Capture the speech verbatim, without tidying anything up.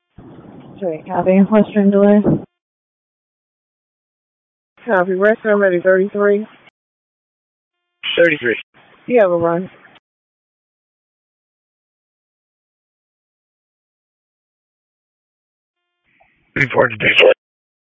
Sorry, copy. Western delay. Copy. Western ready. thirty-three. thirty-three. You have a run. Report to base.